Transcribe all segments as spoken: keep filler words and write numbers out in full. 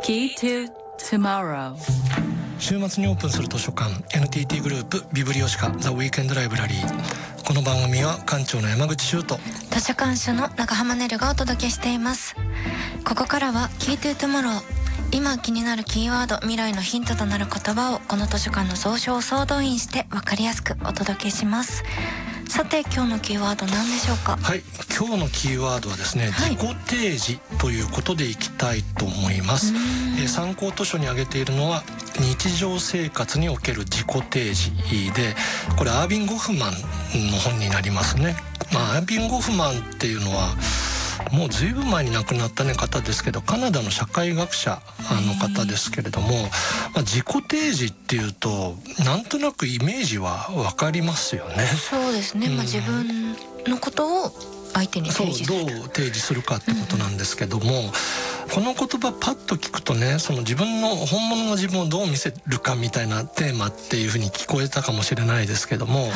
Key to Tomorrow。 週末にオープンする図書館 エヌティーティー グループビブリオシカザ・ウィークエンド・ライブラリー。この番組は館長の山口修と図書館主の長浜ねるがお届けしています。ここからは Key to Tomorrow。 今気になるキーワード、未来のヒントとなる言葉をこの図書館の蔵書を総動員して分かりやすくお届けします。さて今日のキーワード何でしょうか？ はい、今日のキーワードはですね、 はい、 自己提示ということでいきたいと思います。えー、参考図書に挙げているのは日常生活における自己提示で、これアービン・ゴフマンの本になりますね。まあ、アービン・ゴフマンっていうのはもうずいぶん前に亡くなった、ね、方ですけど、カナダの社会学者の方ですけれども、まあ、自己提示っていうとなんとなくイメージは分かりますよね。 そうですね、まあ、自分のことを相手に提示する、 そう、どう提示するかってことなんですけども、うん、この言葉パッと聞くとね、その自分の本物の自分をどう見せるかみたいなテーマっていうふうに聞こえたかもしれないですけども、はい、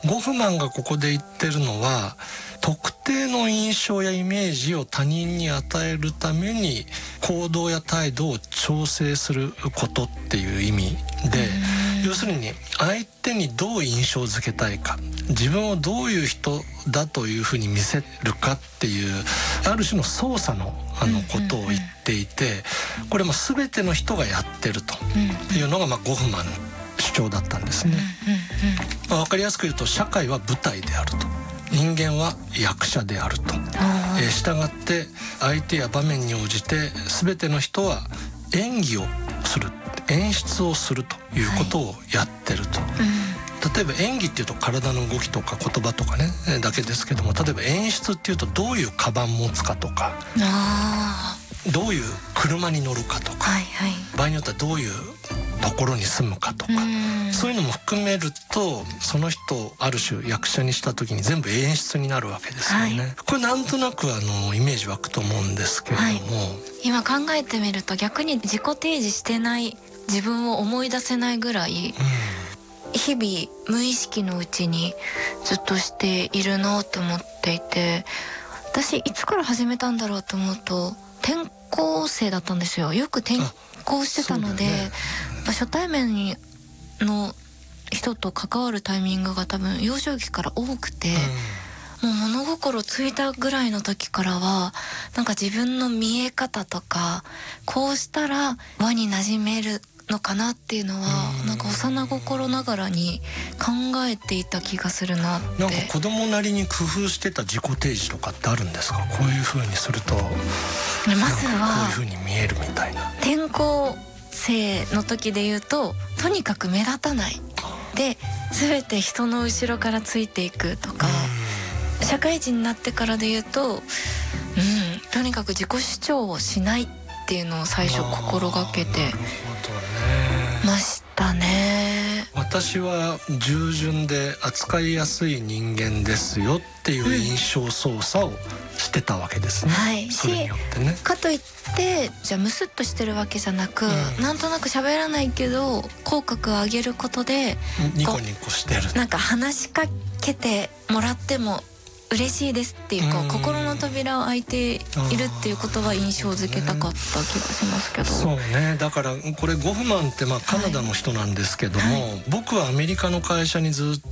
ゴフマンがここで言ってるのは特定の印象やイメージを他人に与えるために行動や態度を調整することっていう意味で、要するに相手にどう印象づけたいか、自分をどういう人だというふうに見せるかっていうある種の操作のあのことを言っていて、これも全ての人がやってるというのがまあゴフマンの主張だったんですね。まあ、分かりやすく言うと社会は舞台であると、人間は役者であると、えー、従って相手や場面に応じて全ての人は演技をする、演出をするということをやってると、はい、うん、例えば演技っていうと体の動きとか言葉とかねだけですけども、例えば演出っていうとどういうカバン持つかとか、あどういう車に乗るかとか、はいはい、場合によってはどういうところに住むかとか、うそういうのも含めるとその人をある種役者にした時に全部演出になるわけですよね、はい、これなんとなくあのイメージ湧くと思うんですけれども、はい、 今考えてみると逆に自己提示してない自分を思い出せないぐらい、うん、日々無意識のうちにずっとしているなと思っていて、私いつから始めたんだろうと思うと転校生だったんですよ。よく転校してたので、ね、初対面の人と関わるタイミングが多分幼少期から多くて、うん、もう物心ついたぐらいの時からはなんか自分の見え方とかこうしたら輪に馴染めるのかなっていうのはなんか幼心ながらに考えていた気がするなって。 なんか子供なりに工夫してた自己提示とかってあるんですか？こういう風にするとまずはこういう風に見えるみたいな。 転校生の時で言うととにかく目立たないで全て人の後ろからついていくとか、社会人になってからで言うと、うん、とにかく自己主張をしないっていうのを最初心がけてましたね。 私は従順で扱いやすい人間ですよっていう印象操作をしてたわけですね、うん、はい、それによってね。 かといってじゃあムスッとしてるわけじゃなく、うん、なんとなく喋らないけど口角を上げることでニコニコしてる、 なんか話しかけてもらっても嬉しいですっていう、こう心の扉を開いているっていうことは印象づけたかった気がしますけど。 そうね、だからこれゴフマンってまあカナダの人なんですけども、はいはい、僕はアメリカの会社にずっ